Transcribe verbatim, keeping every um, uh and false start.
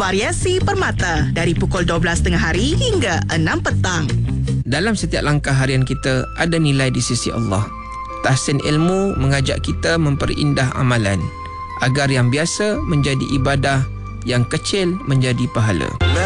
Variasi Permata dari pukul dua belas tengah hari hingga enam petang. Dalam setiap langkah harian kita ada nilai di sisi Allah. Tahsin ilmu mengajak kita memperindah amalan agar yang biasa menjadi ibadah, yang kecil menjadi pahala.